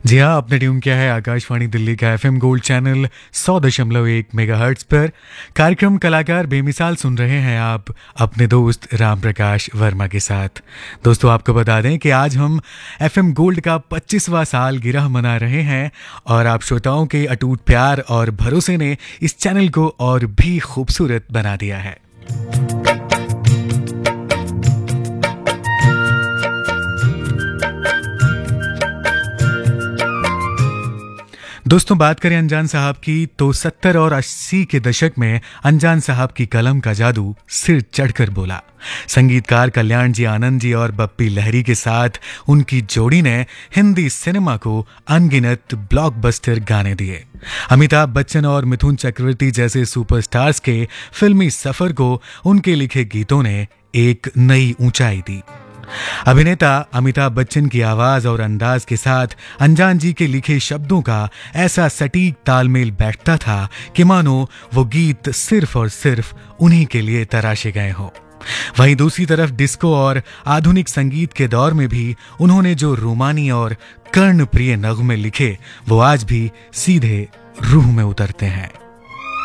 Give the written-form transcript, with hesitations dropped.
जी हाँ, आपने ट्यून किया है आकाशवाणी दिल्ली का एफएम गोल्ड चैनल 100.1 मेगाहर्ट्ज पर। कार्यक्रम कलाकार बेमिसाल सुन रहे हैं आप अपने दोस्त राम प्रकाश वर्मा के साथ। दोस्तों, आपको बता दें कि आज हम एफएम गोल्ड का 25वां साल गिरह मना रहे हैं और आप श्रोताओं के अटूट प्यार और भरोसे ने इस चैनल को और भी खूबसूरत बना दिया है। दोस्तों, बात करें अनजान साहब की तो 70 और 80 के दशक में अनजान साहब की कलम का जादू सिर चढ़कर बोला। संगीतकार कल्याण जी आनंद जी और बप्पी लहरी के साथ उनकी जोड़ी ने हिंदी सिनेमा को अनगिनत ब्लॉकबस्टर गाने दिए। अमिताभ बच्चन और मिथुन चक्रवर्ती जैसे सुपरस्टार्स के फिल्मी सफर को उनके लिखे गीतों ने एक नई ऊंचाई दी। अभिनेता अमिताभ बच्चन की आवाज और अंदाज के साथ अनजान जी के लिखे शब्दों का ऐसा सटीक तालमेल बैठता था कि मानो वो गीत सिर्फ और सिर्फ उन्हीं के लिए तराशे गए हों। वहीं दूसरी तरफ डिस्को और आधुनिक संगीत के दौर में भी उन्होंने जो रूमानी और कर्णप्रिय नगमे लिखे वो आज भी सीधे रूह में उतरते हैं।